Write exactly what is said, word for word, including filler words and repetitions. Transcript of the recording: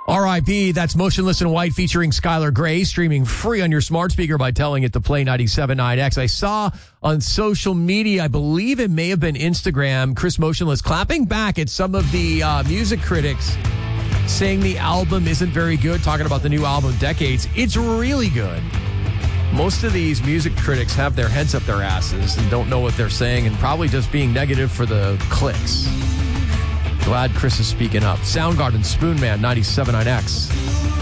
R I P, that's Motionless in White featuring Skylar Grey, streaming free on your smart speaker by telling it to play ninety-seven point nine X. I saw on social media, I believe it may have been Instagram, Chris Motionless clapping back at some of the uh, music critics saying the album isn't very good, talking about the new album Decades. It's really good. Most of these music critics have their heads up their asses and don't know what they're saying and probably just being negative for the clicks. Glad Chris is speaking up. Soundgarden, Spoonman, ninety-seven point nine X.